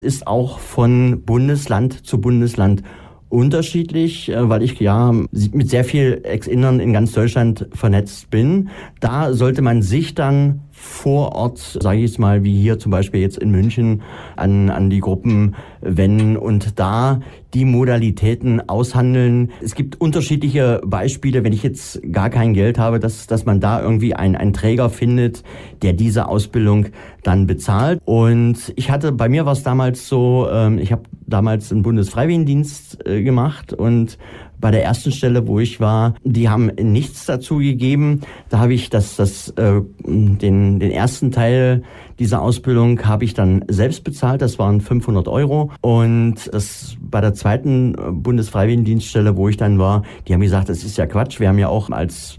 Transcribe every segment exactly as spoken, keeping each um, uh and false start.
ist auch von Bundesland zu Bundesland unterschiedlich, weil ich ja mit sehr viel Ex-Innern in ganz Deutschland vernetzt bin. Da sollte man sich dann vor Ort, sage ich jetzt mal, wie hier zum Beispiel jetzt in München, an, an die Gruppen wenden und da die Modalitäten aushandeln. Es gibt unterschiedliche Beispiele, wenn ich jetzt gar kein Geld habe, dass, dass man da irgendwie einen, einen Träger findet, der diese Ausbildung dann bezahlt. Und ich hatte, bei mir war es damals so, ähm, ich habe damals einen Bundesfreiwilligendienst äh, gemacht und bei der ersten Stelle, wo ich war, die haben nichts dazu gegeben. Da habe ich das, das, äh, den, den ersten Teil dieser Ausbildung habe ich dann selbst bezahlt. Das waren fünfhundert Euro. Und das bei der zweiten Bundesfreiwilligendienststelle, wo ich dann war, die haben gesagt, das ist ja Quatsch. Wir haben ja auch als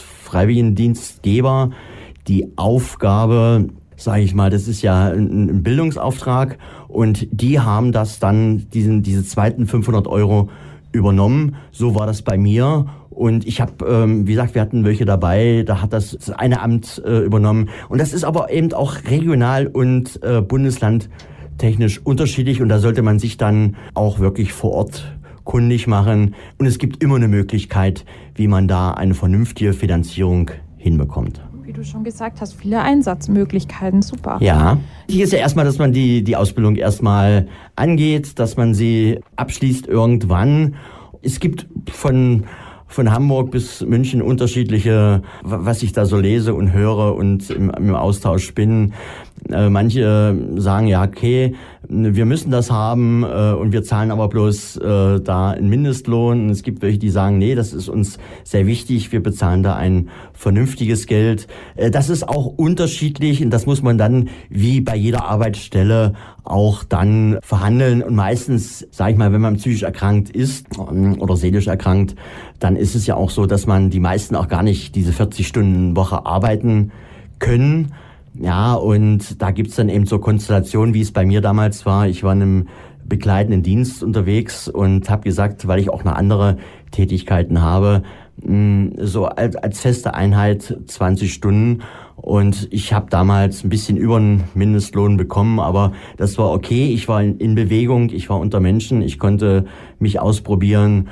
Bundesfreiwilligendienstgeber die Aufgabe, sage ich mal, das ist ja ein Bildungsauftrag. Und die haben das dann, diesen, diese zweiten fünfhundert Euro übernommen. So war das bei mir. Und ich habe, ähm, wie gesagt, wir hatten welche dabei, da hat das eine Amt äh, übernommen. Und das ist aber eben auch regional und äh, bundeslandtechnisch unterschiedlich. Und da sollte man sich dann auch wirklich vor Ort kundig machen. Und es gibt immer eine Möglichkeit, wie man da eine vernünftige Finanzierung hinbekommt. Wie du schon gesagt hast, viele Einsatzmöglichkeiten, super. Ja, hier ist ja erstmal, dass man die, die Ausbildung erstmal angeht, dass man sie abschließt irgendwann. Es gibt von, von Hamburg bis München unterschiedliche, was ich da so lese und höre und im, im Austausch bin. Äh, manche sagen, ja, okay, wir müssen das haben äh, und wir zahlen aber bloß äh, da einen Mindestlohn. Und es gibt welche, die sagen, nee, das ist uns sehr wichtig, wir bezahlen da ein vernünftiges Geld. Äh, das ist auch unterschiedlich und das muss man dann wie bei jeder Arbeitsstelle auch dann verhandeln. Und meistens, sage ich mal, wenn man psychisch erkrankt ist oder seelisch erkrankt, dann ist es ja auch so, dass man die meisten auch gar nicht diese vierzig Stunden Woche arbeiten können. Ja, und da gibt's dann eben so Konstellationen, wie es bei mir damals war. Ich war in einem begleitenden Dienst unterwegs und habe gesagt, weil ich auch noch andere Tätigkeiten habe, so als, als feste Einheit zwanzig Stunden. Und ich habe damals ein bisschen über den Mindestlohn bekommen, aber das war okay. Ich war in, in Bewegung, ich war unter Menschen, ich konnte mich ausprobieren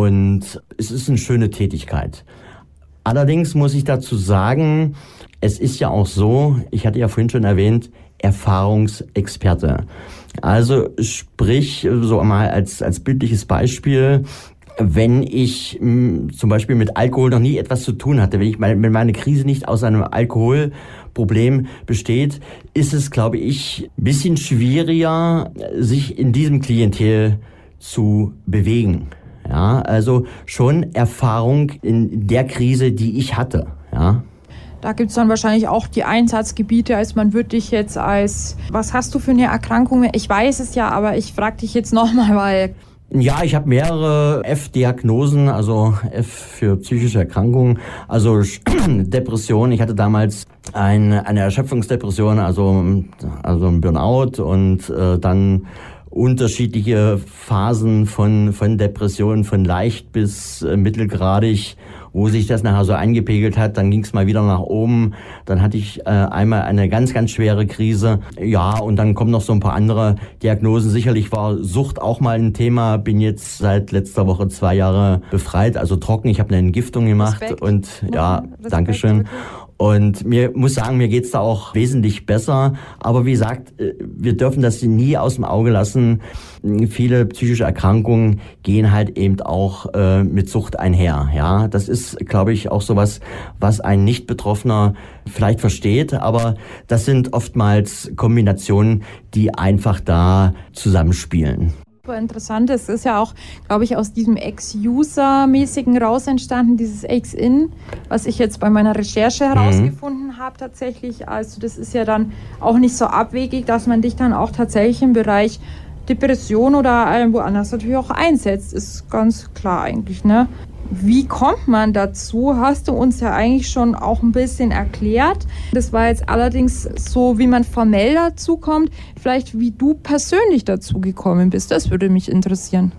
und es ist eine schöne Tätigkeit. Allerdings muss ich dazu sagen, es ist ja auch so, ich hatte ja vorhin schon erwähnt, Erfahrungsexperte. Also sprich, so mal als, als bildliches Beispiel, wenn ich mh, zum Beispiel mit Alkohol noch nie etwas zu tun hatte, wenn ich meine, wenn meine Krise nicht aus einem Alkoholproblem besteht, ist es, glaube ich, ein bisschen schwieriger, sich in diesem Klientel zu bewegen. Ja, also schon Erfahrung in der Krise, die ich hatte, ja. Da gibt es dann wahrscheinlich auch die Einsatzgebiete, als man würde dich jetzt als, was hast du für eine Erkrankung? Ich weiß es ja, aber ich frage dich jetzt nochmal, weil... Ja, ich habe mehrere F-Diagnosen, also F für psychische Erkrankungen, also Depression. Ich hatte damals eine, eine Erschöpfungsdepression, also, also ein Burnout und äh, dann unterschiedliche Phasen von, von Depressionen, von leicht bis äh, mittelgradig, wo sich das nachher so eingepegelt hat. Dann ging es mal wieder nach oben. Dann hatte ich äh, einmal eine ganz, ganz schwere Krise. Ja, und dann kommen noch so ein paar andere Diagnosen. Sicherlich war Sucht auch mal ein Thema. Bin jetzt seit letzter Woche zwei Jahre befreit, also trocken. Ich habe eine Entgiftung gemacht. Respekt. Und ja, Respekt. Dankeschön. Und mir muss sagen, mir geht's da auch wesentlich besser. Aber wie gesagt, wir dürfen das nie aus dem Auge lassen. Viele psychische Erkrankungen gehen halt eben auch äh, mit Sucht einher. Ja, das ist, glaube ich, auch sowas, was ein Nicht-Betroffener vielleicht versteht. Aber das sind oftmals Kombinationen, die einfach da zusammenspielen. Interessant. Es ist ja auch, glaube ich, aus diesem Ex-User-mäßigen raus entstanden, dieses Ex-In, was ich jetzt bei meiner Recherche herausgefunden mhm. habe tatsächlich. Also das ist ja dann auch nicht so abwegig, dass man dich dann auch tatsächlich im Bereich Depression oder woanders natürlich auch einsetzt. Ist ganz klar eigentlich, ne? Wie kommt man dazu? Hast du uns ja eigentlich schon auch ein bisschen erklärt. Das war jetzt allerdings so, wie man formell dazu kommt. Vielleicht, wie du persönlich dazu gekommen bist. Das würde mich interessieren.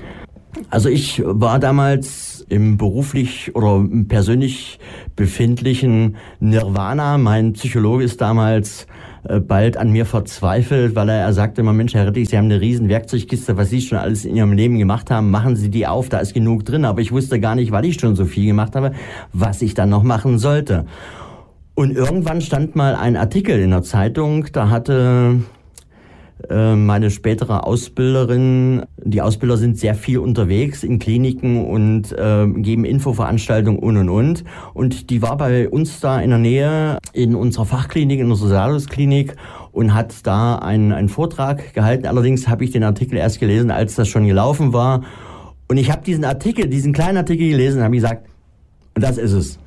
Also ich war damals im beruflich oder persönlich befindlichen Nirvana. Mein Psychologe ist damals äh, bald an mir verzweifelt, weil er, er sagte immer, Mensch, Herr Rittig, Sie haben eine riesen Werkzeugkiste, was Sie schon alles in Ihrem Leben gemacht haben, machen Sie die auf, da ist genug drin. Aber ich wusste gar nicht, weil ich schon so viel gemacht habe, was ich dann noch machen sollte. Und irgendwann stand mal ein Artikel in der Zeitung, da hatte meine spätere Ausbilderin, die Ausbilder sind sehr viel unterwegs in Kliniken und äh, geben Infoveranstaltungen und und und. Und die war bei uns da in der Nähe in unserer Fachklinik, in unserer Salusklinik und hat da einen, einen Vortrag gehalten. Allerdings habe ich den Artikel erst gelesen, als das schon gelaufen war. Und ich habe diesen Artikel, diesen kleinen Artikel gelesen und habe gesagt, und das ist es.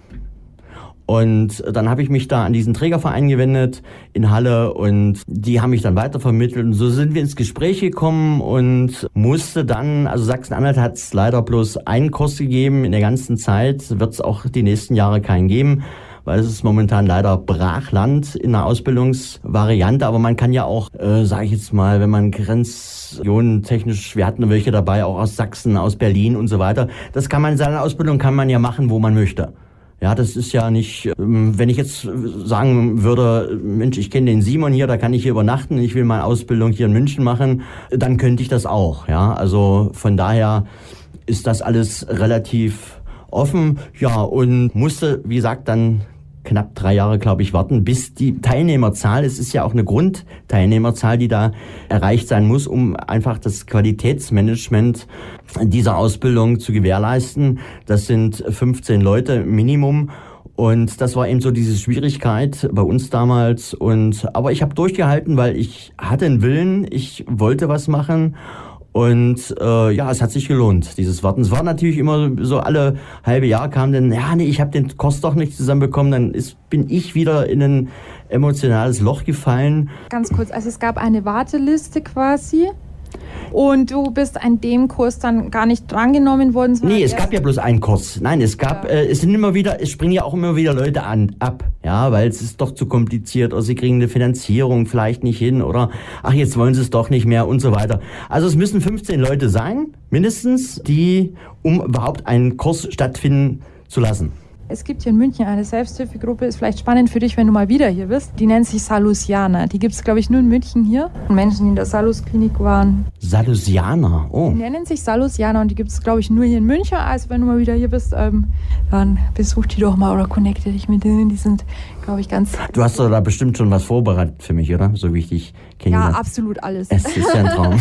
Und dann habe ich mich da an diesen Trägerverein gewendet in Halle und die haben mich dann weitervermittelt. Und so sind wir ins Gespräch gekommen und musste dann, also Sachsen-Anhalt hat es leider bloß einen Kurs gegeben in der ganzen Zeit, wird es auch die nächsten Jahre keinen geben, weil es ist momentan leider Brachland in der Ausbildungsvariante. Aber man kann ja auch, äh, sage ich jetzt mal, wenn man Grenzregionen technisch, wir hatten welche dabei, auch aus Sachsen, aus Berlin und so weiter, das kann man, seine Ausbildung kann man ja machen, wo man möchte. Ja, das ist ja nicht, wenn ich jetzt sagen würde, Mensch, ich kenne den Simon hier, da kann ich hier übernachten, ich will meine Ausbildung hier in München machen, dann könnte ich das auch. Ja, also von daher ist das alles relativ offen. Ja, und musste, wie gesagt, dann knapp drei Jahre, glaube ich, warten, bis die Teilnehmerzahl, es ist ja auch eine Grundteilnehmerzahl, die da erreicht sein muss, um einfach das Qualitätsmanagement dieser Ausbildung zu gewährleisten. Das sind fünfzehn Leute Minimum. Und das war eben so diese Schwierigkeit bei uns damals. Und aber ich habe durchgehalten, weil ich hatte einen Willen, ich wollte was machen. Und äh, ja, es hat sich gelohnt, dieses Warten. Es war natürlich immer so, alle halbe Jahr kam dann, ja, nee, ich habe den Kurs doch nicht zusammenbekommen. Dann ist, bin ich wieder in ein emotionales Loch gefallen. Ganz kurz, also es gab eine Warteliste quasi. Und du bist an dem Kurs dann gar nicht drangenommen worden? Nee, es gab ja bloß einen Kurs. Nein, es gab, ja. äh, es sind immer wieder, es springen ja auch immer wieder Leute an, ab, ja, weil es ist doch zu kompliziert oder sie kriegen eine Finanzierung vielleicht nicht hin oder ach, jetzt wollen sie es doch nicht mehr und so weiter. Also es müssen fünfzehn Leute sein, mindestens, die, um überhaupt einen Kurs stattfinden zu lassen. Es gibt hier in München eine Selbsthilfegruppe, ist vielleicht spannend für dich, wenn du mal wieder hier bist. Die nennt sich Salusianer. Die gibt es, glaube ich, nur in München hier. Und Menschen, die in der Salusklinik waren. Salusianer, oh. Die nennen sich Salusianer und die gibt es, glaube ich, nur hier in München. Also wenn du mal wieder hier bist, ähm, dann besuch die doch mal oder connecte dich mit denen. Die sind, glaube ich, ganz... Du hast doch da bestimmt schon was vorbereitet für mich, oder? So wie ich dich kennengelernt. Ja, absolut alles. Es ist ja ein Traum.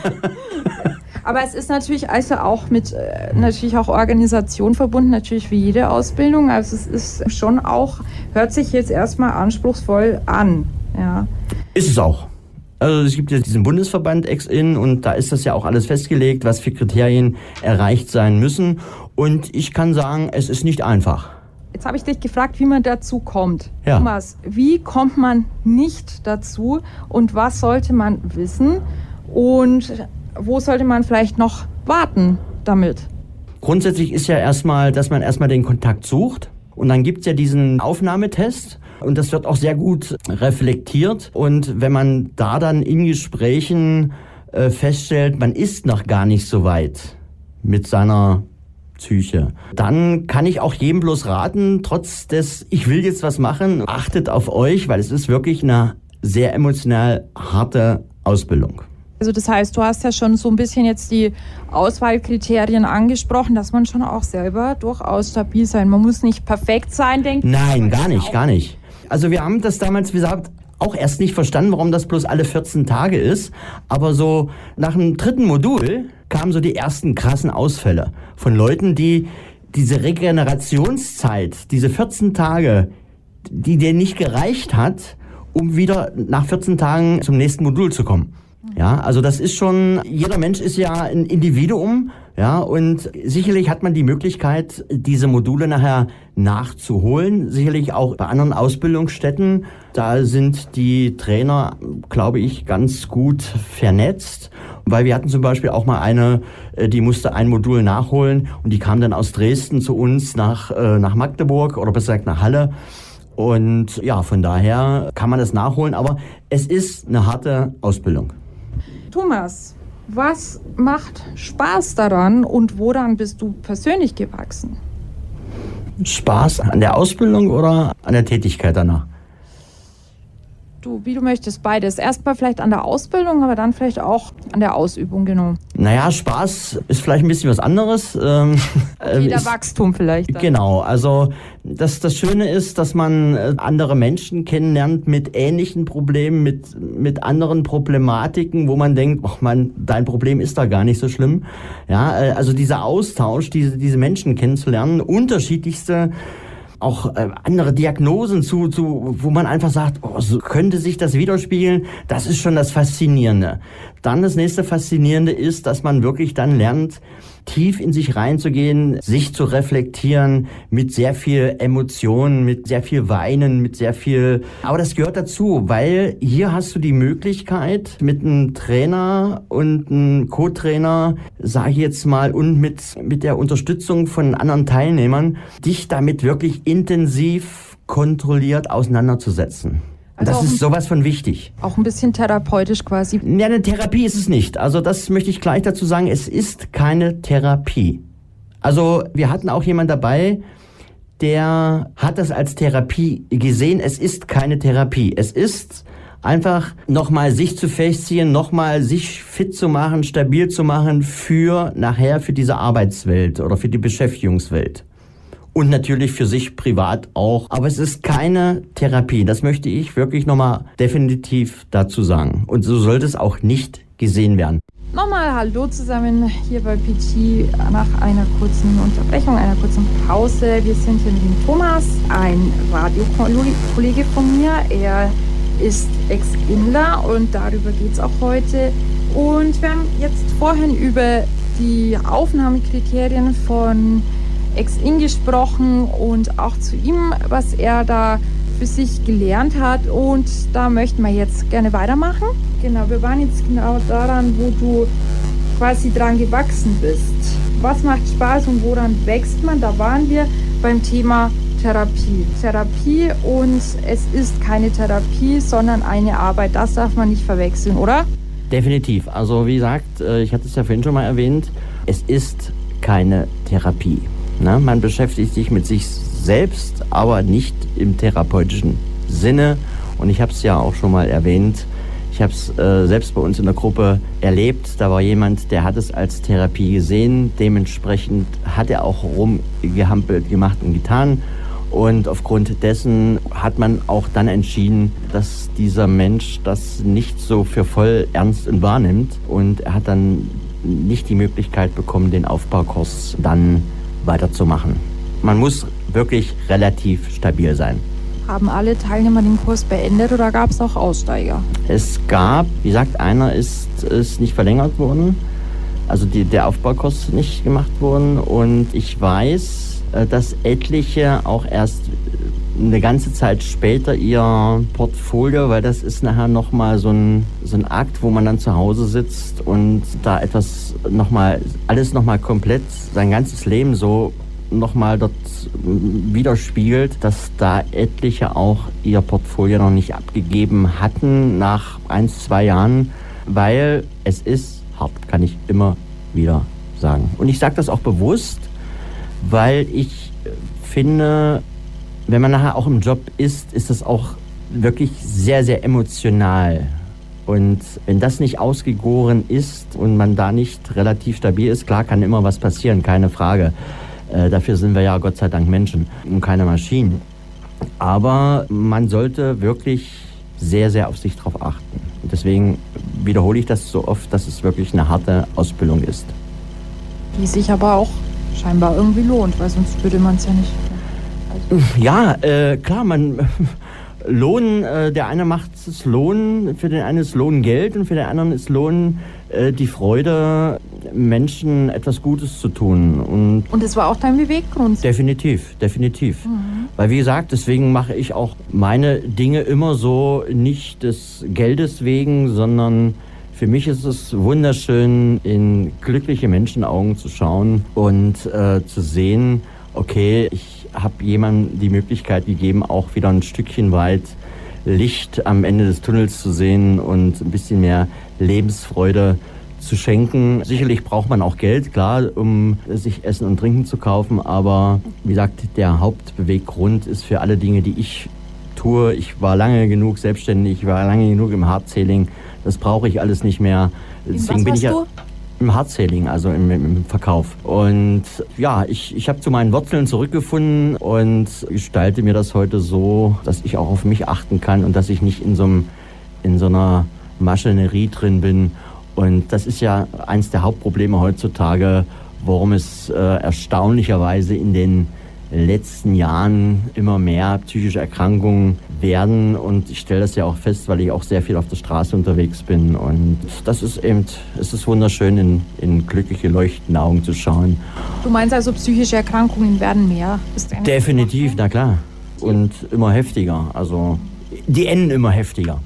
Aber es ist natürlich also auch mit äh, natürlich auch Organisation verbunden, natürlich wie jede Ausbildung. Also es ist schon auch, hört sich jetzt erstmal anspruchsvoll an. Ja. Ist es auch. Also es gibt ja diesen Bundesverband Ex-In und da ist das ja auch alles festgelegt, was für Kriterien erreicht sein müssen. Und ich kann sagen, es ist nicht einfach. Jetzt habe ich dich gefragt, wie man dazu kommt. Ja. Thomas, wie kommt man nicht dazu und was sollte man wissen und wo sollte man vielleicht noch warten damit? Grundsätzlich ist ja erstmal, dass man erstmal den Kontakt sucht und dann gibt es ja diesen Aufnahmetest und das wird auch sehr gut reflektiert und wenn man da dann in Gesprächen äh, feststellt, man ist noch gar nicht so weit mit seiner Psyche, dann kann ich auch jedem bloß raten, trotz des, ich will jetzt was machen, achtet auf euch, weil es ist wirklich eine sehr emotional harte Ausbildung. Also das heißt, du hast ja schon so ein bisschen jetzt die Auswahlkriterien angesprochen, dass man schon auch selber durchaus stabil sein. Man muss nicht perfekt sein, denke ich. Nein, gar nicht, gar nicht. Also wir haben das damals, wie gesagt, auch erst nicht verstanden, warum das bloß alle vierzehn Tage ist. Aber so nach dem dritten Modul kamen so die ersten krassen Ausfälle von Leuten, die diese Regenerationszeit, diese vierzehn Tage, die denen nicht gereicht hat, um wieder nach vierzehn Tagen zum nächsten Modul zu kommen. Ja, also das ist schon, jeder Mensch ist ja ein Individuum, ja, und sicherlich hat man die Möglichkeit, diese Module nachher nachzuholen, sicherlich auch bei anderen Ausbildungsstätten. Da sind die Trainer, glaube ich, ganz gut vernetzt, weil wir hatten zum Beispiel auch mal eine, die musste ein Modul nachholen und die kam dann aus Dresden zu uns nach, äh, nach Magdeburg oder besser gesagt nach Halle. Und ja, von daher kann man das nachholen, aber es ist eine harte Ausbildung. Thomas, was macht Spaß daran und woran bist du persönlich gewachsen? Spaß an der Ausbildung oder an der Tätigkeit danach? du, wie du möchtest, beides. Erstmal vielleicht an der Ausbildung, aber dann vielleicht auch an der Ausübung, genau. Naja, Spaß ist vielleicht ein bisschen was anderes. Ähm, okay, der ist, Wachstum vielleicht. Dann. Genau, also das, das Schöne ist, dass man andere Menschen kennenlernt mit ähnlichen Problemen, mit, mit anderen Problematiken, wo man denkt, ach man, dein Problem ist da gar nicht so schlimm. Ja, also dieser Austausch, diese, diese Menschen kennenzulernen, unterschiedlichste auch äh, andere Diagnosen zu, zu, wo man einfach sagt, oh, so könnte sich das widerspiegeln. Das ist schon das Faszinierende. Dann das nächste Faszinierende ist, dass man wirklich dann lernt, tief in sich reinzugehen, sich zu reflektieren mit sehr viel Emotionen, mit sehr viel Weinen, mit sehr viel... Aber das gehört dazu, weil hier hast du die Möglichkeit mit einem Trainer und einem Co-Trainer, sage ich jetzt mal, und mit, mit der Unterstützung von anderen Teilnehmern, dich damit wirklich intensiv kontrolliert auseinanderzusetzen. Also das ist sowas von wichtig. Auch ein bisschen therapeutisch quasi. Ja, eine Therapie ist es nicht. Also das möchte ich gleich dazu sagen, es ist keine Therapie. Also wir hatten auch jemanden dabei, der hat das als Therapie gesehen. Es ist keine Therapie. Es ist einfach nochmal sich zu festziehen, nochmal sich fit zu machen, stabil zu machen für nachher für diese Arbeitswelt oder für die Beschäftigungswelt. Und natürlich für sich privat auch. Aber es ist keine Therapie. Das möchte ich wirklich nochmal definitiv dazu sagen. Und so sollte es auch nicht gesehen werden. Nochmal Hallo zusammen hier bei P T nach einer kurzen Unterbrechung, einer kurzen Pause. Wir sind hier mit dem Thomas, ein Radiokollege von mir. Er ist Ex-Inler und darüber geht es auch heute. Und wir haben jetzt vorhin über die Aufnahmekriterien von Ex-In gesprochen und auch zu ihm, was er da für sich gelernt hat, und da möchten wir jetzt gerne weitermachen. Genau, wir waren jetzt genau daran, wo du quasi dran gewachsen bist. Was macht Spaß und woran wächst man? Da waren wir beim Thema Therapie. Therapie, und es ist keine Therapie, sondern eine Arbeit. Das darf man nicht verwechseln, oder? Definitiv. Also wie gesagt, ich hatte es ja vorhin schon mal erwähnt, es ist keine Therapie. Na, man beschäftigt sich mit sich selbst, aber nicht im therapeutischen Sinne. Und ich habe es ja auch schon mal erwähnt, ich habe es äh, selbst bei uns in der Gruppe erlebt. Da war jemand, der hat es als Therapie gesehen. Dementsprechend hat er auch rumgehampelt, gemacht und getan. Und aufgrund dessen hat man auch dann entschieden, dass dieser Mensch das nicht so für voll ernst und wahrnimmt. Und er hat dann nicht die Möglichkeit bekommen, den Aufbaukurs dann weiterzumachen. Man muss wirklich relativ stabil sein. Haben alle Teilnehmer den Kurs beendet oder gab es auch Aussteiger? Es gab, wie gesagt, einer ist, ist nicht verlängert worden, also die, der Aufbaukurs ist nicht gemacht worden, und ich weiß, dass etliche auch erst eine ganze Zeit später ihr Portfolio, weil das ist nachher nochmal so ein, so ein Akt, wo man dann zu Hause sitzt und da etwas nochmal, alles nochmal komplett, sein ganzes Leben so nochmal dort widerspiegelt, dass da etliche auch ihr Portfolio noch nicht abgegeben hatten nach ein, zwei Jahren, weil es ist hart, kann ich immer wieder sagen. Und ich sage das auch bewusst, weil ich finde, wenn man nachher auch im Job ist, ist das auch wirklich sehr, sehr emotional. Und wenn das nicht ausgegoren ist und man da nicht relativ stabil ist, klar kann immer was passieren, keine Frage. Äh, dafür sind wir ja Gott sei Dank Menschen und keine Maschinen. Aber man sollte wirklich sehr, sehr auf sich drauf achten. Und deswegen wiederhole ich das so oft, dass es wirklich eine harte Ausbildung ist. Die sich aber auch scheinbar irgendwie lohnt, weil sonst würde man es ja nicht. Also ja, äh, klar, man Lohn, äh, der eine macht es Lohn, für den einen ist Lohn Geld und für den anderen ist Lohn äh, die Freude, Menschen etwas Gutes zu tun. Und, und das war auch dein Beweggrund? Definitiv, definitiv. Mhm. Weil wie gesagt, deswegen mache ich auch meine Dinge immer so, nicht des Geldes wegen, sondern für mich ist es wunderschön, in glückliche Menschenaugen zu schauen und äh, zu sehen, okay, ich habe jemandem die Möglichkeit gegeben, auch wieder ein Stückchen weit Licht am Ende des Tunnels zu sehen und ein bisschen mehr Lebensfreude zu schenken. Sicherlich braucht man auch Geld, klar, um sich Essen und Trinken zu kaufen, aber wie gesagt, der Hauptbeweggrund ist für alle Dinge, die ich tue. Ich war lange genug selbstständig, ich war lange genug im Hard-Selling. Das brauche ich alles nicht mehr. Deswegen was bin ich ja du? im Hard-Selling, also im, im Verkauf. Und ja, ich, ich habe zu meinen Wurzeln zurückgefunden und gestalte mir das heute so, dass ich auch auf mich achten kann und dass ich nicht in so, einem, in so einer Maschinerie drin bin. Und das ist ja eins der Hauptprobleme heutzutage, warum es äh, erstaunlicherweise in den letzten Jahren immer mehr psychische Erkrankungen werden. Und ich stelle das ja auch fest, weil ich auch sehr viel auf der Straße unterwegs bin. Und das ist eben, es ist wunderschön, in, in glückliche, leuchtende Augen zu schauen. Du meinst also, psychische Erkrankungen werden mehr? Ist eine Definitiv, na klar. Und immer heftiger. Also die enden immer heftiger.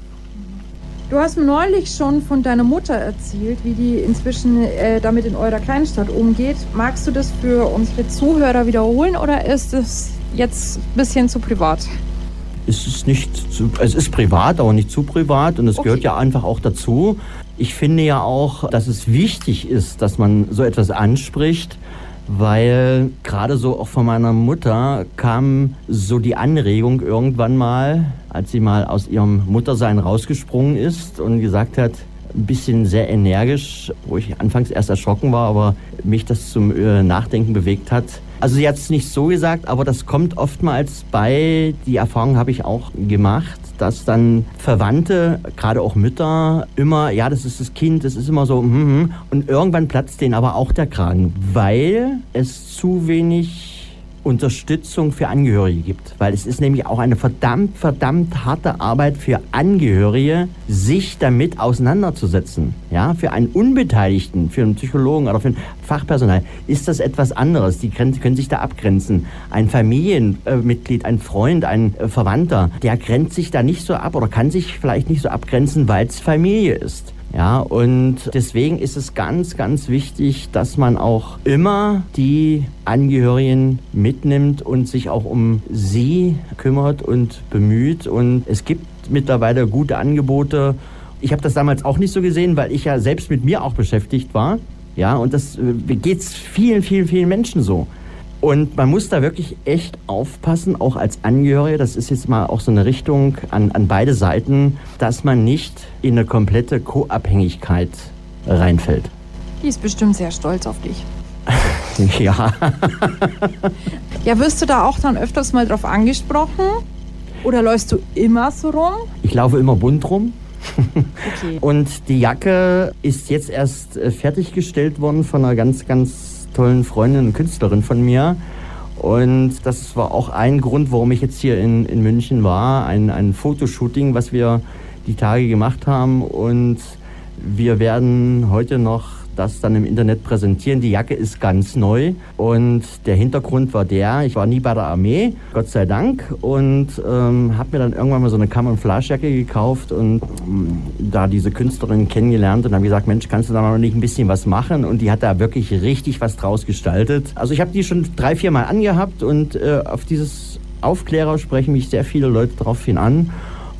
Du hast mir neulich schon von deiner Mutter erzählt, wie die inzwischen äh, damit in eurer Kleinstadt umgeht. Magst du das für unsere Zuhörer wiederholen oder ist es jetzt ein bisschen zu privat? Es ist nicht zu, es ist privat, aber nicht zu privat und es Okay. gehört ja einfach auch dazu. Ich finde ja auch, dass es wichtig ist, dass man so etwas anspricht, weil gerade so auch von meiner Mutter kam so die Anregung irgendwann mal, als sie mal aus ihrem Muttersein rausgesprungen ist und gesagt hat, ein bisschen sehr energisch, wo ich anfangs erst erschrocken war, aber mich das zum äh, Nachdenken bewegt hat. Also sie hat es nicht so gesagt, aber das kommt oftmals bei, die Erfahrung habe ich auch gemacht, dass dann Verwandte, gerade auch Mütter, immer, ja, das ist das Kind, das ist immer so, hm, hm, und irgendwann platzt denen aber auch der Kragen, weil es zu wenig Unterstützung für Angehörige gibt. Weil es ist nämlich auch eine verdammt, verdammt harte Arbeit für Angehörige, sich damit auseinanderzusetzen. Ja, für einen Unbeteiligten, für einen Psychologen oder für ein Fachpersonal ist das etwas anderes. Die können, können sich da abgrenzen. Ein Familienmitglied, ein Freund, ein Verwandter, der grenzt sich da nicht so ab oder kann sich vielleicht nicht so abgrenzen, weil es Familie ist. Ja, und deswegen ist es ganz, ganz wichtig, dass man auch immer die Angehörigen mitnimmt und sich auch um sie kümmert und bemüht. Und es gibt mittlerweile gute Angebote. Ich habe das damals auch nicht so gesehen, weil ich ja selbst mit mir auch beschäftigt war. Ja, und das geht vielen, vielen, vielen Menschen so. Und man muss da wirklich echt aufpassen, auch als Angehörige, das ist jetzt mal auch so eine Richtung an, an beide Seiten, dass man nicht in eine komplette Co-Abhängigkeit reinfällt. Die ist bestimmt sehr stolz auf dich. Ja. Ja, wirst du da auch dann öfters mal drauf angesprochen? Oder läufst du immer so rum? Ich laufe immer bunt rum. Okay. Und die Jacke ist jetzt erst äh, fertiggestellt worden von einer ganz, ganz tollen Freundin und Künstlerin von mir. Und das war auch ein Grund, warum ich jetzt hier in, in München war. Ein, ein Fotoshooting, was wir die Tage gemacht haben. Und wir werden heute noch das dann im Internet präsentieren. Die Jacke ist ganz neu und der Hintergrund war der, ich war nie bei der Armee, Gott sei Dank, und ähm, habe mir dann irgendwann mal so eine Camouflagejacke gekauft und ähm, da diese Künstlerin kennengelernt und habe gesagt, Mensch, kannst du da noch nicht ein bisschen was machen? Und die hat da wirklich richtig was draus gestaltet. Also ich habe die schon drei, vier Mal angehabt und äh, auf dieses Aufklärer sprechen mich sehr viele Leute daraufhin an.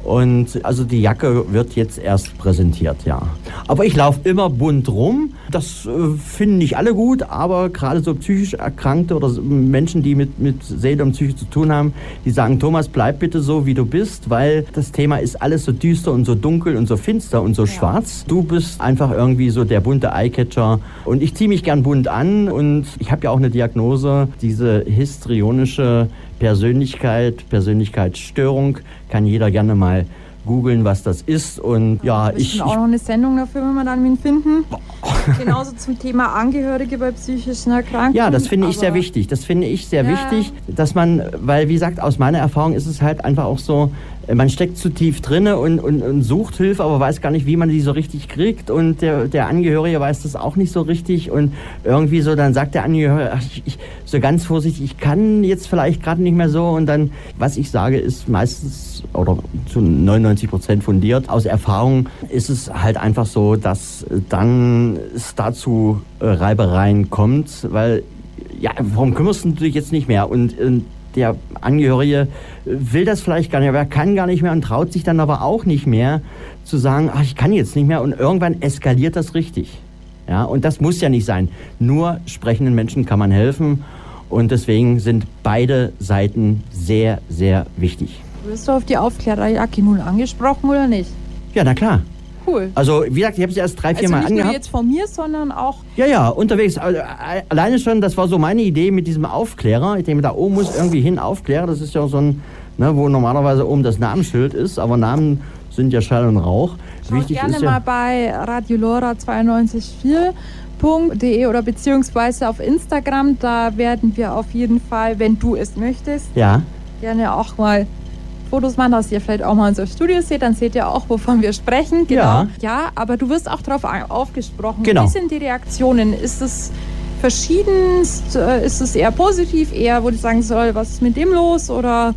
Und also die Jacke wird jetzt erst präsentiert, ja. Aber ich laufe immer bunt rum. Das äh, finden nicht alle gut, aber gerade so psychisch Erkrankte oder so Menschen, die mit, mit Seele und Psyche zu tun haben, die sagen, Thomas, bleib bitte so, wie du bist, weil das Thema ist alles so düster und so dunkel und so finster und so ja. schwarz. Du bist einfach irgendwie so der bunte Eyecatcher und ich ziehe mich gern bunt an und ich habe ja auch eine Diagnose, diese histrionische Persönlichkeit, Persönlichkeitsstörung, kann jeder gerne mal googeln, was das ist. Und ja, wir ich, ich auch noch eine Sendung dafür, wenn wir dann wen finden. Genauso zum Thema Angehörige bei psychischen Erkrankungen. Ja, das finde ich sehr wichtig. Das finde ich sehr ja. wichtig, dass man, weil wie gesagt, aus meiner Erfahrung ist es halt einfach auch so, man steckt zu tief drinne und, und, und sucht Hilfe, aber weiß gar nicht, wie man die so richtig kriegt. Und der, der Angehörige weiß das auch nicht so richtig. Und irgendwie so, dann sagt der Angehörige, ach, ich, ich, so ganz vorsichtig, ich kann jetzt vielleicht gerade nicht mehr so. Und dann, was ich sage, ist meistens oder zu neunundneunzig Prozent fundiert. Aus Erfahrung ist es halt einfach so, dass dann es dazu Reibereien kommt, weil, ja, warum kümmerst du dich jetzt nicht mehr? Und, und der Angehörige will das vielleicht gar nicht, aber er kann gar nicht mehr und traut sich dann aber auch nicht mehr zu sagen, ach, ich kann jetzt nicht mehr, und irgendwann eskaliert das richtig. Ja, und das muss ja nicht sein. Nur sprechenden Menschen kann man helfen und deswegen sind beide Seiten sehr, sehr wichtig. Wirst du auf die Aufklärerjacke nun angesprochen oder nicht? Ja, na klar. Cool. Also, wie gesagt, ich habe sie erst drei, vier also Mal nicht angehabt. Nur jetzt von mir, sondern auch... Ja, ja, unterwegs. Also, alleine schon, das war so meine Idee mit diesem Aufklärer. Ich denke, da oben muss irgendwie hin Aufklärer. Das ist ja so ein, ne, wo normalerweise oben das Namensschild ist. Aber Namen sind ja Schall und Rauch. Schaut Wichtig gerne ist ja, mal bei Radio Lora zweiundneunzig Komma vier punkt de oder beziehungsweise auf Instagram. Da werden wir auf jeden Fall, wenn du es möchtest, ja. gerne auch mal Fotos machen, dass ihr vielleicht auch mal unser Studio seht, dann seht ihr auch, wovon wir sprechen. Genau. Ja. Ja, aber du wirst auch darauf aufgesprochen. Genau. Wie sind die Reaktionen? Ist es verschiedenst? Ist es eher positiv, eher, wo du sagen soll, was ist mit dem los? Oder...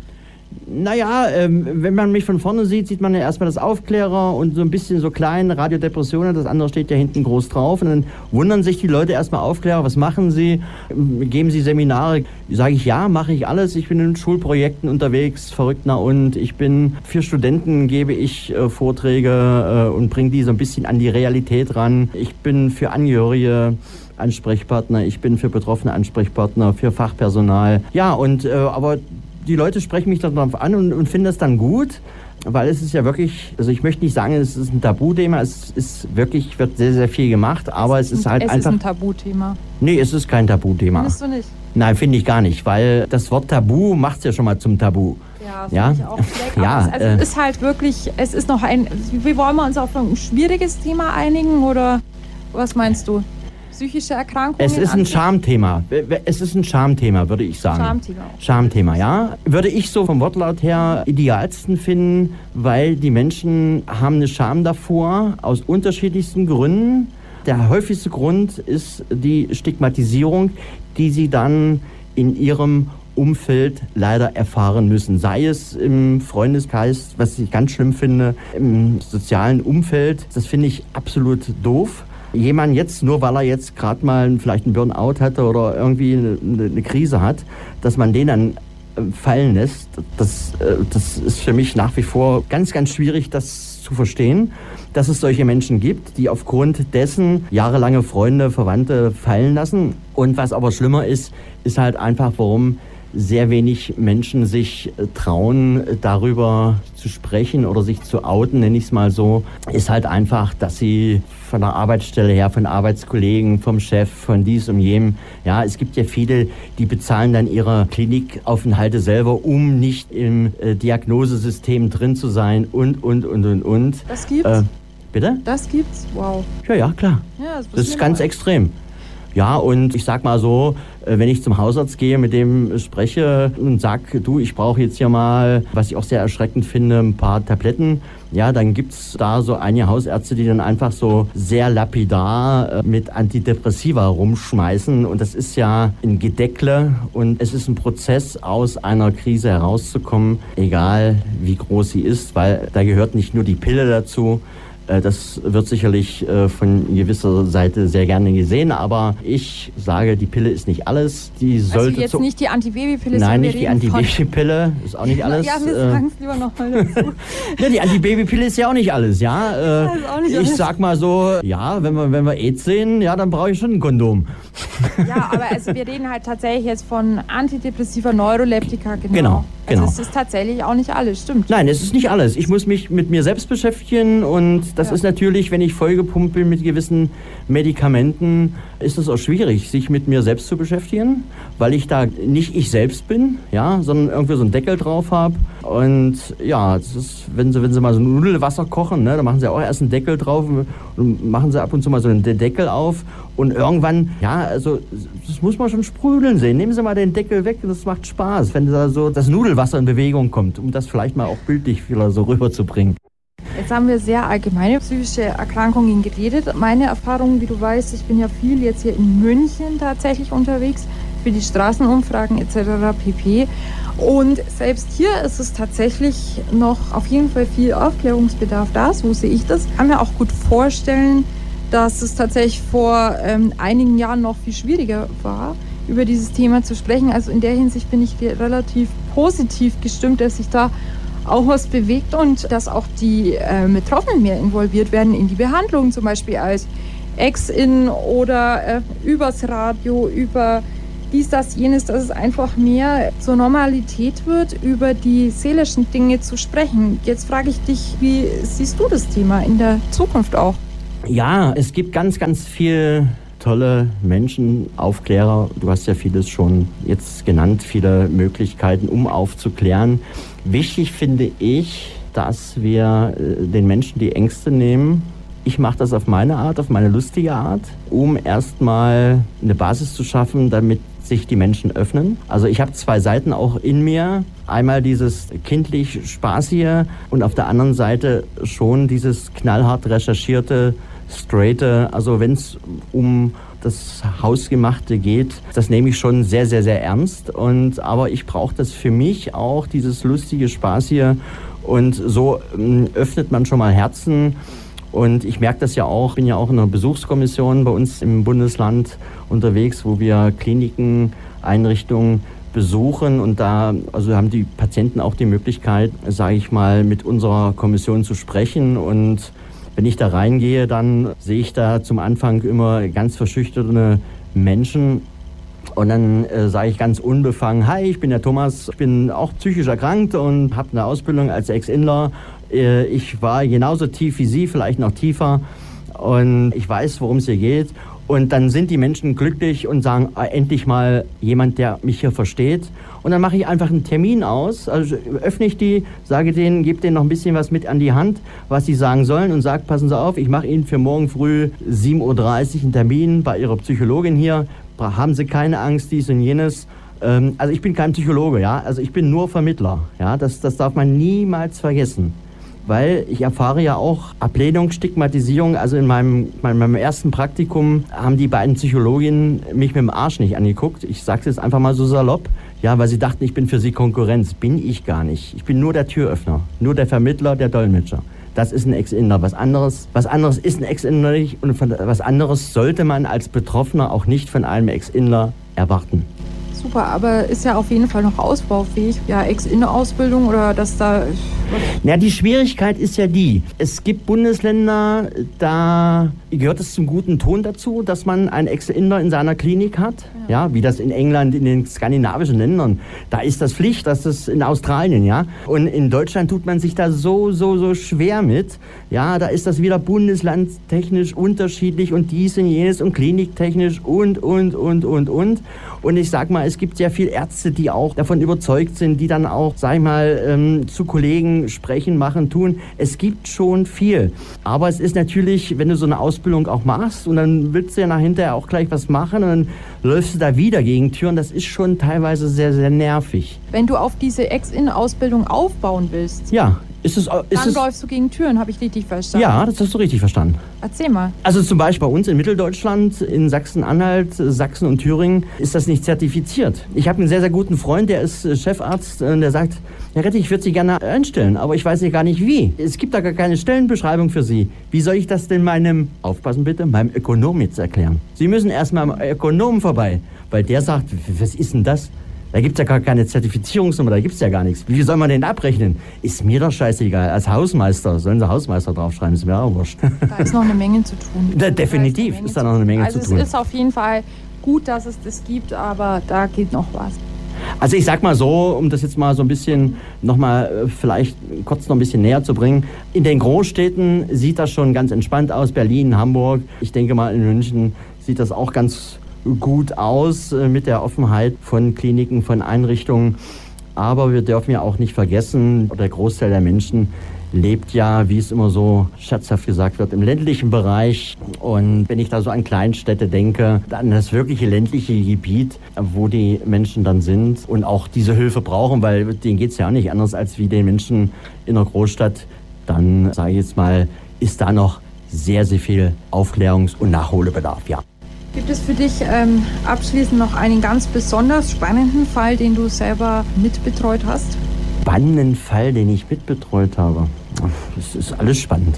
Naja, ähm, wenn man mich von vorne sieht, sieht man ja erstmal das Aufklärer und so ein bisschen so klein, Radiodepressionen, das andere steht ja hinten groß drauf. Und dann wundern sich die Leute erstmal, Aufklärer, was machen sie? Geben sie Seminare? Sage ich, ja, mache ich alles. Ich bin in Schulprojekten unterwegs, verrückt na und. Ich bin für Studenten, gebe ich äh, Vorträge äh, und bringe die so ein bisschen an die Realität ran. Ich bin für Angehörige Ansprechpartner, ich bin für Betroffene Ansprechpartner, für Fachpersonal. Ja, und äh, aber die Leute sprechen mich dann darauf an und, und finden das dann gut, weil es ist ja wirklich, also ich möchte nicht sagen, es ist ein Tabuthema, es ist wirklich, wird sehr, sehr viel gemacht, aber es, es ist halt es einfach... Es ist ein Tabuthema. Nee, es ist kein Tabuthema. Findest du nicht? Nein, finde ich gar nicht, weil das Wort Tabu macht es ja schon mal zum Tabu. Ja, das ja? finde ich auch schlecht. Ja, aber es, also äh, es ist halt wirklich, es ist noch ein, wie wollen wir uns auf ein schwieriges Thema einigen oder was meinst du? Psychische Erkrankungen? Es ist ein Schamthema. Es ist ein Schamthema, würde ich sagen. Schamthema. Schamthema, ja. Würde ich so vom Wortlaut her idealsten finden, weil die Menschen haben eine Scham davor, aus unterschiedlichsten Gründen. Der häufigste Grund ist die Stigmatisierung, die sie dann in ihrem Umfeld leider erfahren müssen. Sei es im Freundeskreis, was ich ganz schlimm finde, im sozialen Umfeld. Das finde ich absolut doof. Jemand jetzt, nur weil er jetzt gerade mal vielleicht einen Burnout hatte oder irgendwie eine, eine Krise hat, dass man den dann fallen lässt, das, das ist für mich nach wie vor ganz, ganz schwierig, das zu verstehen, dass es solche Menschen gibt, die aufgrund dessen jahrelange Freunde, Verwandte fallen lassen. Und was aber schlimmer ist, ist halt einfach, warum sehr wenig Menschen sich trauen, darüber zu sprechen oder sich zu outen, nenne ich es mal so, ist halt einfach, dass sie von der Arbeitsstelle her, von Arbeitskollegen, vom Chef, von dies und jenem, ja, es gibt ja viele, die bezahlen dann ihre Klinikaufenthalte selber, um nicht im äh, Diagnosesystem drin zu sein und, und, und, und, und. Das gibt's? Äh, bitte? Das gibt's? Wow. Ja, ja, klar. Ja, das, das ist ganz mal. extrem. Ja, und ich sag mal so, wenn ich zum Hausarzt gehe, mit dem spreche und sag, du, ich brauche jetzt hier mal, was ich auch sehr erschreckend finde, ein paar Tabletten. Ja, dann gibt's da so einige Hausärzte, die dann einfach so sehr lapidar mit Antidepressiva rumschmeißen. Und das ist ja ein Gedeckle und es ist ein Prozess, aus einer Krise herauszukommen, egal wie groß sie ist, weil da gehört nicht nur die Pille dazu. Das wird sicherlich von gewisser Seite sehr gerne gesehen, aber ich sage, die Pille ist nicht alles. Die sollte also jetzt so nicht die Antibabypille. Nein, nicht die Antibabypille, ist auch nicht alles. Ja, wir sagen es lieber nochmal dazu. Ja, die Antibabypille ist ja auch nicht alles, ja. Äh, das ist auch nicht ich alles. sag mal so, ja, wenn wir, wenn wir AIDS sehen, ja, dann brauche ich schon ein Kondom. Ja, aber also wir reden halt tatsächlich jetzt von Antidepressiva, Neuroleptika, genau. Genau, genau. Also es ist tatsächlich auch nicht alles, stimmt. Nein, es ist nicht alles. Ich muss mich mit mir selbst beschäftigen und das Ja. ist natürlich, wenn ich vollgepumpt bin mit gewissen Medikamenten, ist es auch schwierig, sich mit mir selbst zu beschäftigen, weil ich da nicht ich selbst bin, ja, sondern irgendwie so einen Deckel drauf habe. Und ja, das ist, wenn sie, wenn sie mal so Nudelwasser kochen, ne, dann machen sie auch erst einen Deckel drauf und machen sie ab und zu mal so einen Deckel auf. Und irgendwann, ja, also das muss man schon sprudeln sehen. Nehmen Sie mal den Deckel weg, das macht Spaß, wenn da so das Nudelwasser in Bewegung kommt, um das vielleicht mal auch bildlich wieder so rüberzubringen. Jetzt haben wir sehr allgemeine psychische Erkrankungen geredet. Meine Erfahrung, wie du weißt, ich bin ja viel jetzt hier in München tatsächlich unterwegs für die Straßenumfragen et cetera pp. Und selbst hier ist es tatsächlich noch auf jeden Fall viel Aufklärungsbedarf da, so sehe ich das. Ich kann mir auch gut vorstellen, dass es tatsächlich vor ähm, einigen Jahren noch viel schwieriger war, über dieses Thema zu sprechen. Also in der Hinsicht bin ich relativ positiv gestimmt, dass sich da auch was bewegt und dass auch die äh, Betroffenen mehr involviert werden in die Behandlung, zum Beispiel als Ex-In oder äh, übers Radio, über dies, das, jenes, dass es einfach mehr zur Normalität wird, über die seelischen Dinge zu sprechen. Jetzt frage ich dich, wie siehst du das Thema in der Zukunft auch? Ja, es gibt ganz, ganz viel tolle Menschen, Aufklärer. Du hast ja vieles schon jetzt genannt, viele Möglichkeiten, um aufzuklären. Wichtig finde ich, dass wir den Menschen die Ängste nehmen. Ich mache das auf meine Art, auf meine lustige Art, um erstmal eine Basis zu schaffen, damit sich die Menschen öffnen. Also ich habe zwei Seiten auch in mir. Einmal dieses kindlich Spaßige und auf der anderen Seite schon dieses knallhart recherchierte, straighte. Also wenn es um das Hausgemachte geht, das nehme ich schon sehr, sehr, sehr ernst. Und, aber ich brauche das für mich auch, dieses lustige Spaßige. Und so ähm, öffnet man schon mal Herzen. Und ich merke das ja auch, bin ja auch in einer Besuchskommission bei uns im Bundesland unterwegs, wo wir Kliniken, Einrichtungen besuchen. Und da also haben die Patienten auch die Möglichkeit, sage ich mal, mit unserer Kommission zu sprechen. Und wenn ich da reingehe, dann sehe ich da zum Anfang immer ganz verschüchterte Menschen. Und dann äh, sage ich ganz unbefangen, hi, ich bin der Thomas, ich bin auch psychisch erkrankt und habe eine Ausbildung als Ex-Inler. Äh, ich war genauso tief wie Sie, vielleicht noch tiefer. Und ich weiß, worum es hier geht. Und dann sind die Menschen glücklich und sagen, ah, endlich mal jemand, der mich hier versteht. Und dann mache ich einfach einen Termin aus, also öffne ich die, sage denen, gebe denen noch ein bisschen was mit an die Hand, was sie sagen sollen und sage, passen Sie auf, ich mache Ihnen für morgen früh sieben Uhr dreißig einen Termin bei Ihrer Psychologin hier. Haben Sie keine Angst, dies und jenes. Ähm, also ich bin kein Psychologe, ja, also ich bin nur Vermittler, ja, das, das darf man niemals vergessen. Weil ich erfahre ja auch Ablehnung, Stigmatisierung. Also in meinem, in meinem ersten Praktikum haben die beiden Psychologinnen mich mit dem Arsch nicht angeguckt. Ich sage es jetzt einfach mal so salopp. Ja, weil sie dachten, ich bin für sie Konkurrenz. Bin ich gar nicht. Ich bin nur der Türöffner, nur der Vermittler, der Dolmetscher. Das ist ein Ex-Inder. Was anderes, was anderes ist ein Ex-Inder nicht und was anderes sollte man als Betroffener auch nicht von einem Ex-Inder erwarten. Super, aber ist ja auf jeden Fall noch ausbaufähig. Ja, Ex-Inner-Ausbildung oder dass da... Ja, die Schwierigkeit ist ja die, es gibt Bundesländer, da gehört es zum guten Ton dazu, dass man einen Ex-Inder in seiner Klinik hat. Ja. ja, wie das in England, in den skandinavischen Ländern. Da ist das Pflicht, das ist in Australien, ja. Und in Deutschland tut man sich da so, so, so schwer mit. Ja, da ist das wieder bundeslandtechnisch unterschiedlich und dies und jenes und kliniktechnisch und, und, und, und, und. Und ich sag mal, es gibt sehr viele Ärzte, die auch davon überzeugt sind, die dann auch, sag ich mal, ähm, zu Kollegen sprechen, machen, tun. Es gibt schon viel. Aber es ist natürlich, wenn du so eine Ausbildung auch machst und dann willst du ja nachher auch gleich was machen und dann läufst du da wieder gegen Türen, das ist schon teilweise sehr, sehr nervig. Wenn du auf diese Ex-In-Ausbildung aufbauen willst, ja, ist es, ist dann es, läufst du gegen Türen, habe ich richtig verstanden? Ja, das hast du richtig verstanden. Erzähl mal. Also zum Beispiel bei uns in Mitteldeutschland, in Sachsen-Anhalt, Sachsen und Thüringen ist das nicht zertifiziert. Ich habe einen sehr, sehr guten Freund, der ist Chefarzt, der sagt, Herr Rettich, ich würde Sie gerne einstellen, aber ich weiß ja gar nicht wie. Es gibt da gar keine Stellenbeschreibung für Sie. Wie soll ich das denn meinem, aufpassen bitte, meinem Ökonom jetzt erklären? Sie müssen erst mal am Ökonomen vorbei, weil der sagt, was ist denn das? Da gibt es ja gar keine Zertifizierungsnummer, da gibt es ja gar nichts. Wie soll man den abrechnen? Ist mir doch scheißegal. Als Hausmeister, sollen Sie Hausmeister draufschreiben, ist mir auch wurscht. Da ist noch eine Menge zu tun. Da, definitiv da ist, ist da noch eine Menge also zu tun. Also es ist auf jeden Fall gut, dass es das gibt, aber da geht noch was. Also ich sag mal so, um das jetzt mal so ein bisschen nochmal vielleicht kurz noch ein bisschen näher zu bringen. In den Großstädten sieht das schon ganz entspannt aus. Berlin, Hamburg, ich denke mal in München sieht das auch ganz gut aus mit der Offenheit von Kliniken, von Einrichtungen. Aber wir dürfen ja auch nicht vergessen, der Großteil der Menschen lebt ja, wie es immer so scherzhaft gesagt wird, im ländlichen Bereich. Und wenn ich da so an Kleinstädte denke, an das wirkliche ländliche Gebiet, wo die Menschen dann sind und auch diese Hilfe brauchen, weil denen geht es ja auch nicht anders als wie den Menschen in der Großstadt, dann sage ich jetzt mal, ist da noch sehr, sehr viel Aufklärungs- und Nachholbedarf, ja. Gibt es für dich ähm, abschließend noch einen ganz besonders spannenden Fall, den du selber mitbetreut hast? Spannenden Fall, den ich mitbetreut habe? Das ist alles spannend.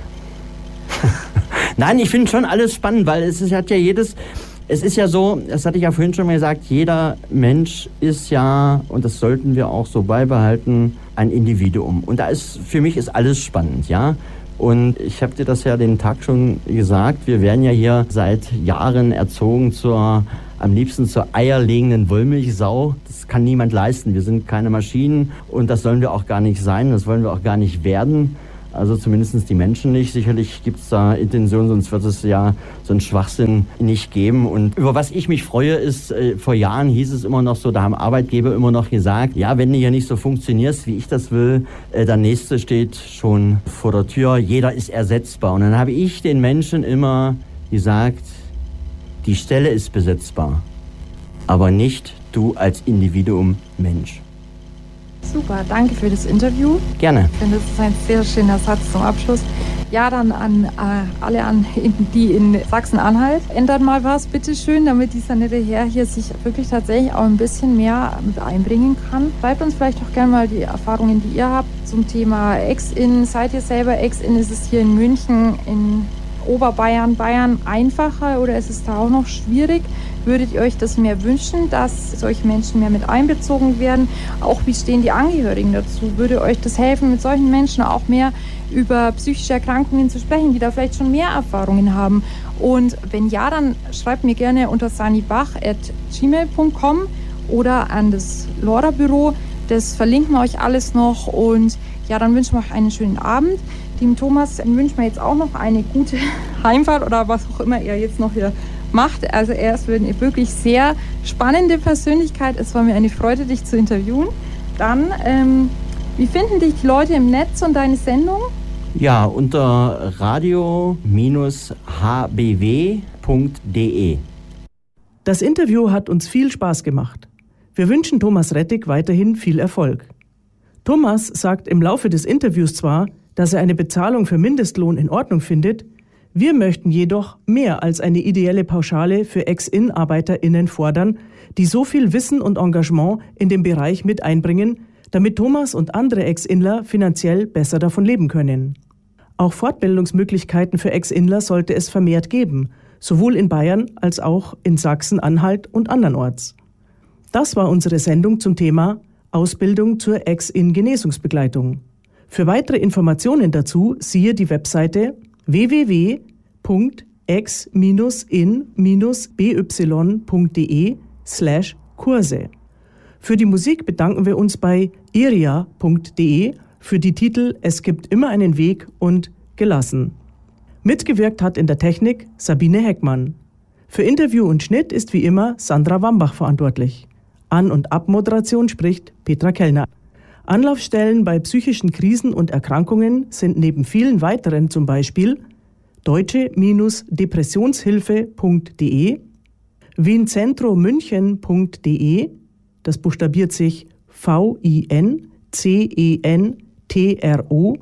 Nein, ich finde schon alles spannend, weil es ist, hat ja jedes, es ist ja so, das hatte ich ja vorhin schon mal gesagt, jeder Mensch ist ja, und das sollten wir auch so beibehalten, ein Individuum. Und da ist, für mich ist alles spannend, ja. Und ich habe dir das ja den Tag schon gesagt, wir werden ja hier seit Jahren erzogen zur am liebsten zur eierlegenden Wollmilchsau. Das kann niemand leisten. Wir sind keine Maschinen und das sollen wir auch gar nicht sein. Das wollen wir auch gar nicht werden. Also zumindest die Menschen nicht. Sicherlich gibt es da Intentionen, sonst wird es ja so einen Schwachsinn nicht geben. Und über was ich mich freue, ist, äh, vor Jahren hieß es immer noch so, da haben Arbeitgeber immer noch gesagt, ja, wenn du hier nicht so funktionierst, wie ich das will, äh, der Nächste steht schon vor der Tür, jeder ist ersetzbar. Und dann habe ich den Menschen immer gesagt, die Stelle ist besetzbar, aber nicht du als Individuum Mensch. Super, danke für das Interview. Gerne. Ich finde, das ist ein sehr schöner Satz zum Abschluss. Ja, dann an äh, alle, an, die in Sachsen-Anhalt, ändert mal was, bitteschön, damit dieser nette Herr hier sich wirklich tatsächlich auch ein bisschen mehr mit einbringen kann. Schreibt uns vielleicht auch gerne mal die Erfahrungen, die ihr habt zum Thema Ex-In. Seid ihr selber Ex-In? Ist es hier in München, in Oberbayern, Bayern einfacher oder ist es da auch noch schwierig? Würdet ihr euch das mehr wünschen, dass solche Menschen mehr mit einbezogen werden? Auch wie stehen die Angehörigen dazu? Würde euch das helfen, mit solchen Menschen auch mehr über psychische Erkrankungen zu sprechen, die da vielleicht schon mehr Erfahrungen haben? Und wenn ja, dann schreibt mir gerne unter sanibach at gmail punkt com oder an das Lora-Büro. Das verlinken wir euch alles noch. Und ja, dann wünschen wir euch einen schönen Abend. Dem Thomas wünschen wir jetzt auch noch eine gute Heimfahrt oder was auch immer er jetzt noch hier macht. Also er ist eine wirklich sehr spannende Persönlichkeit. Es war mir eine Freude, dich zu interviewen. Dann, ähm, wie finden dich die Leute im Netz und deine Sendung? Ja, unter radio Bindestrich h b w punkt d e. Das Interview hat uns viel Spaß gemacht. Wir wünschen Thomas Rettig weiterhin viel Erfolg. Thomas sagt im Laufe des Interviews zwar, dass er eine Bezahlung für Mindestlohn in Ordnung findet, wir möchten jedoch mehr als eine ideelle Pauschale für Ex-In-ArbeiterInnen fordern, die so viel Wissen und Engagement in dem Bereich mit einbringen, damit Thomas und andere Ex-Inler finanziell besser davon leben können. Auch Fortbildungsmöglichkeiten für Ex-Inler sollte es vermehrt geben, sowohl in Bayern als auch in Sachsen-Anhalt und andernorts. Das war unsere Sendung zum Thema Ausbildung zur Ex-In-Genesungsbegleitung. Für weitere Informationen dazu siehe die Webseite w w w punkt ex in b y punkt d e slash Kurse. Für die Musik bedanken wir uns bei iria punkt d e für die Titel Es gibt immer einen Weg und Gelassen. Mitgewirkt hat in der Technik Sabine Heckmann. Für Interview und Schnitt ist wie immer Sandra Wambach verantwortlich. An- und Abmoderation spricht Petra Kellner. Anlaufstellen bei psychischen Krisen und Erkrankungen sind neben vielen weiteren zum Beispiel deutsche Depressionshilfe punkt d e, vincentromünchen punkt d e, das buchstabiert sich V I N C E N T R O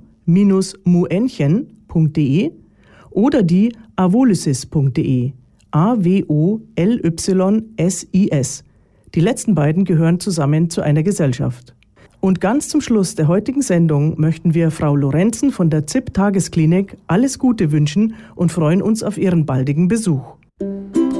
Muenchen punkt d e oder die avolysis punkt d e, A W O L Y S I S. Die letzten beiden gehören zusammen zu einer Gesellschaft. Und ganz zum Schluss der heutigen Sendung möchten wir Frau Lorenzen von der Z I P Tagesklinik alles Gute wünschen und freuen uns auf ihren baldigen Besuch.